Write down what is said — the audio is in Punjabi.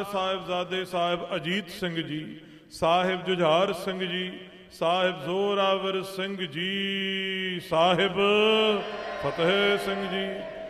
ਸਾਹਿਬਜ਼ਾਦੇ ਸਾਹਿਬ ਅਜੀਤ ਸਿੰਘ ਜੀ, ਸਾਹਿਬ ਜੁਝਾਰ ਸਿੰਘ ਜੀ, ਸਾਹਿਬ ਜ਼ੋਰਾਵਰ ਸਿੰਘ ਜੀ, ਸਾਹਿਬ ਫਤਿਹ ਸਿੰਘ ਜੀ।